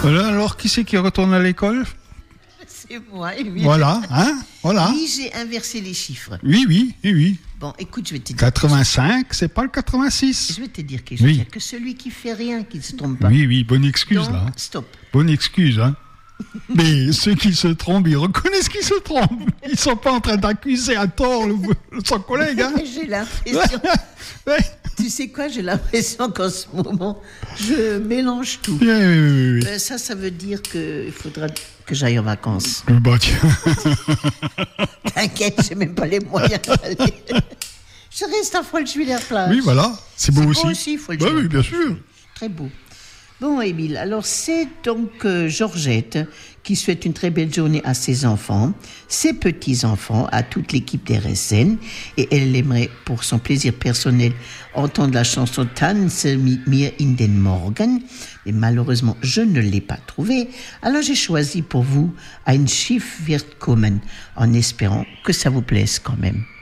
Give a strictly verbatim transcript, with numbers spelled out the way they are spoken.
Voilà, alors, qui c'est qui retourne à l'école? C'est moi, Émile. Voilà, hein, voilà. Oui, j'ai inversé les chiffres. Oui, oui, oui, oui. Bon, écoute, je vais te dire... quatre-vingt-cinq, c'est pas le quatre-vingt-six. Je vais te dire quelque chose. Oui. Il n'y a que celui qui fait rien qui ne se trompe pas. Oui, oui, bonne excuse, Donc, là. stop. Bonne excuse, hein. Mais ceux qui se trompent, ils reconnaissent qu'ils se trompent. Ils ne sont pas en train d'accuser à tort le, son collègue, hein. J'ai l'impression... Ouais. Tu sais quoi, j'ai l'impression qu'en ce moment, je mélange tout. Oui, oui, oui, oui. Euh, ça, ça veut dire qu'il faudra que j'aille en vacances. Bah, tiens. T'inquiète, j'ai même pas les moyens d'aller. Je reste à Folchwiller-Plage. Oui, voilà, c'est beau C'est aussi. beau aussi, Folchwiller. Bah oui, bien sûr. Très beau. Bon, Émile, alors c'est donc euh, Georgette qui souhaite une très belle journée à ses enfants, ses petits-enfants, à toute l'équipe des R S N. Et elle aimerait, pour son plaisir personnel, entendre la chanson Tanze mit mir in den Morgen. Mais malheureusement, je ne l'ai pas trouvée. Alors j'ai choisi pour vous Ein Schiff wird kommen, en espérant que ça vous plaise quand même.